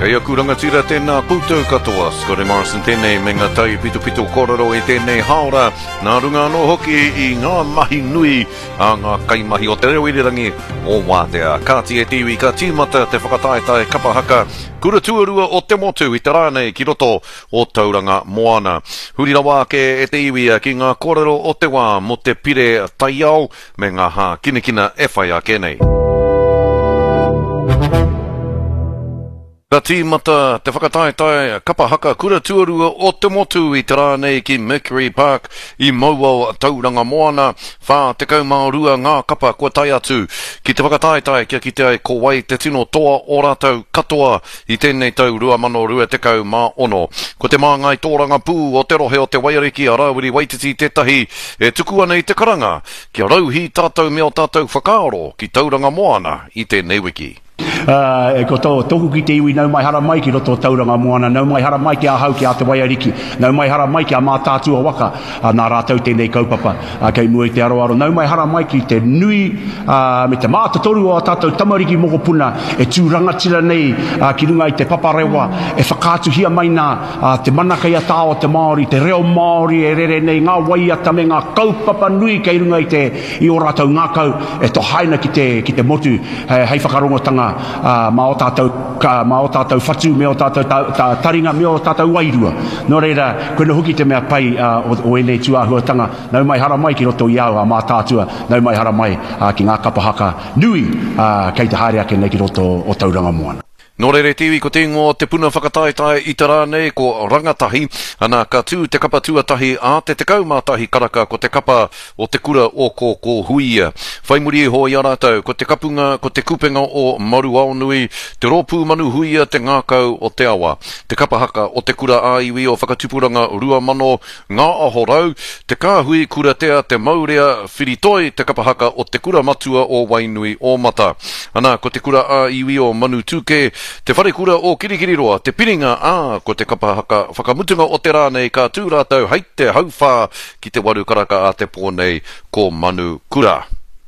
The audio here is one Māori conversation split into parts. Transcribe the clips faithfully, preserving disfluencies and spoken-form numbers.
Kaya kuranga tira tēnā puto katoa, Scotty Morrison tēnei me ngā tai pito pito kororo e tēnei haora, nā runga no hoki i ngā mahi nui a ngā kaimahi o te reo irirangi o Wātea. Kāti e tiwi ka tīmata te whakataetai kapahaka, kura tuarua o te motu i te rānei ki roto o tauranga Moana. Hurira wā ke e te iwia ki ngā kororo o te wā mo te pire taiao me ngā hā kinekina e whai a kenei. Ka tīmata te whakataetai kapahaka kura tuarua o te motu i te rānei ki Mercury Park i Mauao tauranga Moana. Whā te kaumārua ngā kapa kua tai atu ki te whakataetai kia ki te ai ko wai te tino toa o rātou katoa i tēnei tau rua mano rua te kau mā ono. Ko te māngai tōranga pū o te rohe o te Wairiki a Rawiri Waititi tētahi e tuku ana i te karanga kia rauhi tātou mea o tātou whakaaro ki tauranga Moana i tēnei wiki. Uh, e ko tō toku ki te iwi nau mai hara mai ki roto tauranga Moana, nau mai hara mai ki a hau ki a te Wairiki, nau mai hara mai ki a mā tātua waka, uh, nā rātau tēnei kaupapa, uh, kei mua i te aroaro, nau mai hara mai ki te nui, uh, me te mātatoru o a tātou tamariki mokopuna, e tūrangatira nei uh, ki runga i te paparewa, e whakātuhia mai nā, uh, te manakai a tāo te Māori, te reo Māori e rere nei, ngā waiata me ngā kaupapa nui kei runga i te i o rātau ngākau, e to haina ki te, ki te motu, hei, hei whakarongotanga Uh, ma o tātou, ka, ma o tātou whatu, me o tātou ta, ta, taringa, me o tātou wairua. Nō reira, koe no huki te mea pai uh, o, o enei tuahuatanga, nau mai hara mai ki roto i au a mā tātua, nau mai hara mai uh, ki ngā kapahaka nui uh, kei te haere ake nei ki roto o tauranga Moana. Nō reire tiwi ko te ingo te puna whakataetai i te rānei ko rangatahi, ana ka tū te kapa tuatahi a te te kaumātahi karaka ko te kapa o te kura o ko ko huia. Whaimuri e ho i arātau, ko te kapunga, ko te kupenga o maru aonui, te rōpū manu huia te ngākau o te awa. Te kapahaka o te kura a iwi o whakatupuranga rua mano ngā ahorau, te kāhui kura tea te maurea whiritoi, te kapahaka o te kura matua o Wainui o Mata. Ana ko te kura a iwi o manu tūke, te wharekura o Kirikiriroa, te piringa a ko te kapahaka whakamutunga o te rānei ka tū rātau hei te hauwha ki te waru karaka a te pōnei ko Manu Kura.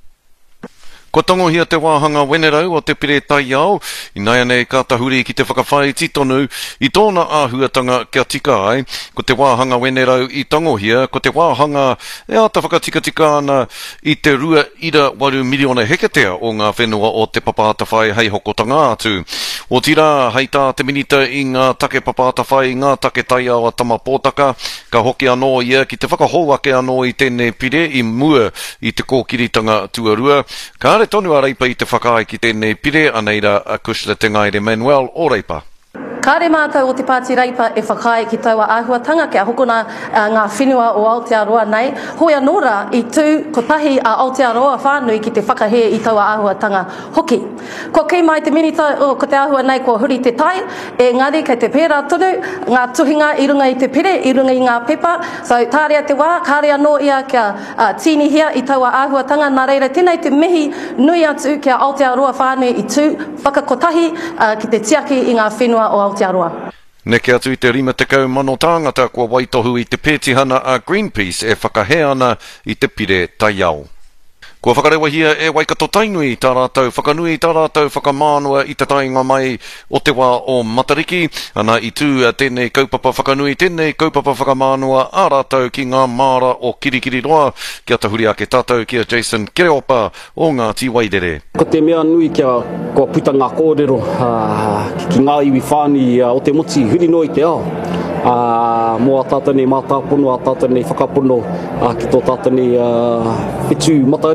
Ko tongohia te wāhanga wenerau o te pire tai ao, i nai anei ka tahuri ki te whakawhai titonu i tōna āhuatanga kia tika ai, ko te wāhanga wenerau i tongohia, ko te wāhanga e ata whakatika ana i te rua ira waru miliona heketea o ngā whenua o te papata whai hei hokotanga atu. O tira, hei tā te minita i ngā take papata whai, ngā take tai ao a tama pōtaka, ka hoki anō ia ki te whakahouake anō i tēnei pire i mua i te kōkiritanga tuarua. Ka are tonu a reipa i te whakaai ki tēnei pire, aneira a Kushla te ngaire Manuel o reipa. Kāre mātou o te Pāti Reipa e whakai ki taua āhuatanga kia hokona uh, ngā whenua o Aotearoa nei. Hoi anōra i tū ko tahi a Aotearoa whānui ki te whakahe i taua āhuatanga hoki. Ko kei mai te minita o ko te āhua nei ko huri te tai, e ngari kei te pērā tonu, ngā tuhinga i runga i te pire, i runga i ngā pepa. So tārea te wā, kāre anō ia kia uh, tīni hia i taua āhuatanga. Nā reira, tēnei te mihi nui atu kia Aotearoa whānui i tū whakakotahi uh, ki te tiaki i ngā whenua o Aotearoa. Neke atu i te rima te kau mano tāngata kua waitohu i te pētihana a Greenpeace e whakahe ana i te pire taiao. Kua whakarewahia e waikato tainui tā rātou, whakanui tā rātou whakamānua i te tainga mai o te wā o Matariki, ana i tū a tēnei kaupapa whakanui, tēnei kaupapa whakamānua a rātou ki ngā māra o Kirikiriroa, kia tahuri ake tātou kia Jason Kereopa o ngā Tiwaidere. Ko te mea nui kia kua puta ngā kōrero uh, ki ngā iwi whāni uh, o te moti huri no i te ao. Uh, mo a tātane mātāpono, a tātane whakapono uh, ki tō tātane uh, whetū mata